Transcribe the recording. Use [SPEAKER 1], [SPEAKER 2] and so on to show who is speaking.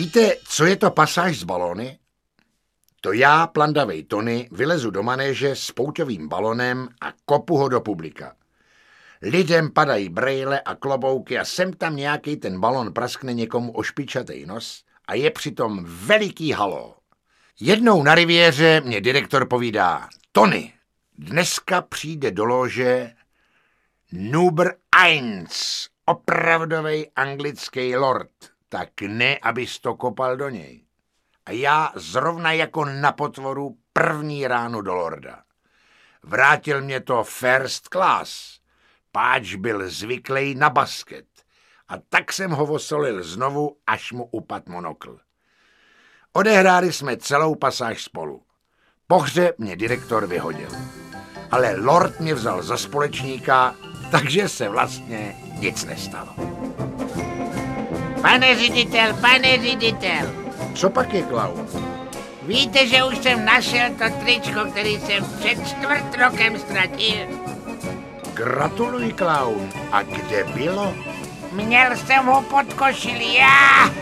[SPEAKER 1] Víte, co je to pasáž z balóny? To já, plandavej Tony, vylezu do manéže s pouťovým balonem a kopu ho do publika. Lidem padají brejle a klobouky a sem tam nějaký ten balon praskne někomu o špičatej nos a je přitom veliký halo. Jednou na riviéře mě direktor povídá: Tony, dneska přijde do lože Núber 1, opravdovej anglický lord, tak ne, abys to kopal do něj. A já zrovna jako na potvoru první ráno do lorda. Vrátil mě to first class, páč byl zvyklý na basket. A tak jsem ho osolil znovu, až mu upad monokl. Odehráli jsme celou pasáž spolu. Po hře mě direktor vyhodil. Ale lord mě vzal za společníka, takže se vlastně nic nestalo.
[SPEAKER 2] Pane ředitel.
[SPEAKER 1] Co pak je, klaun?
[SPEAKER 2] Víte, že už jsem našel to tričko, který jsem před 4 rokem ztratil?
[SPEAKER 1] Gratuluj, klaun. A kde bylo?
[SPEAKER 2] Měl jsem ho pod košili já.